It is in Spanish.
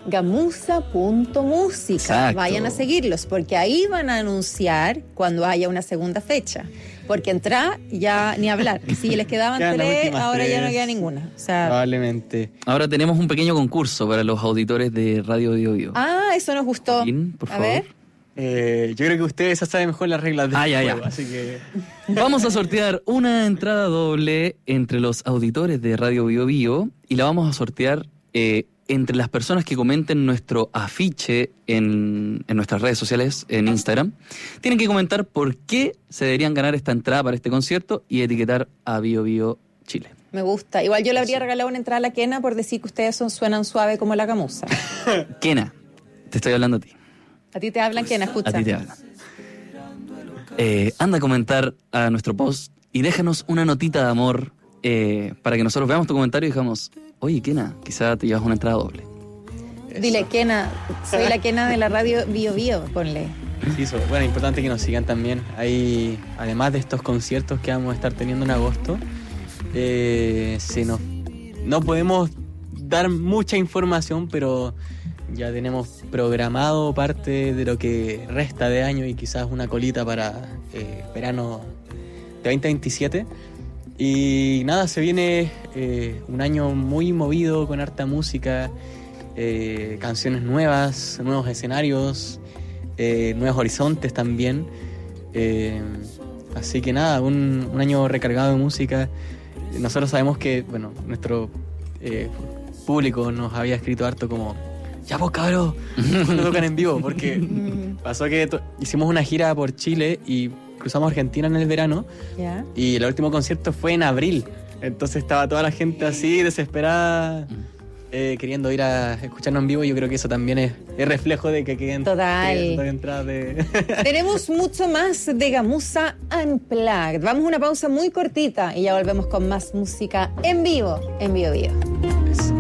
gamuza.música. Vayan a seguirlos, porque ahí van a anunciar cuando haya una segunda fecha. Porque entrar ya ni hablar. Si les quedaban 3, ahora ya no queda ninguna. O sea, probablemente. Ahora tenemos un pequeño concurso para los auditores de Radio Bio Bio. Eso nos gustó. Por favor. ver. Yo creo que ustedes ya saben mejor las reglas del juego, ya. Así que... Vamos a sortear una entrada doble entre los auditores de Radio Bio Bio y la vamos a sortear entre las personas que comenten nuestro afiche en nuestras redes sociales, en Instagram. Tienen que comentar por qué se deberían ganar esta entrada para este concierto y etiquetar a Bio Bio Chile. Me gusta. Igual yo le habría regalado una entrada a la Kena por decir que ustedes suenan suave como la gamuza. Kena, te estoy hablando a ti. A ti te hablan, Kena, escucha. A ti te hablan. Anda a comentar a nuestro post y déjanos una notita de amor para que nosotros veamos tu comentario y digamos, oye, Kena, quizá te llevas una entrada doble. Dile, Kena, soy la Kena de la Radio Bio Bio, ponle. Sí, bueno, importante que nos sigan también. Ahí, además de estos conciertos que vamos a estar teniendo en agosto, no podemos dar mucha información, pero ya tenemos programado parte de lo que resta de año y quizás una colita para verano de 2027. Y nada, se viene un año muy movido con harta música, canciones nuevas, nuevos escenarios, nuevos horizontes también. Así que nada, un año recargado de música. Nosotros sabemos que, bueno, nuestro público nos había escrito harto como, ya pues cabrón, cuando tocan en vivo, porque pasó que hicimos una gira por Chile y cruzamos Argentina en el verano, y el último concierto fue en abril, entonces estaba toda la gente así desesperada, queriendo ir a escucharnos en vivo. Yo creo que eso también es reflejo de que queden entradas de... Tenemos mucho más de Gamuza Unplugged. Vamos a una pausa muy cortita y ya volvemos con más música en vivo, en Bio Bio.